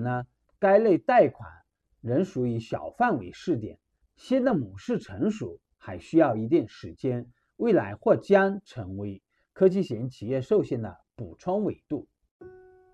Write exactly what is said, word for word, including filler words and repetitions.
呢，该类贷款仍属于小范围试点，新的模式成熟还需要一定时间，未来或将成为科技型企业授信的补充维度。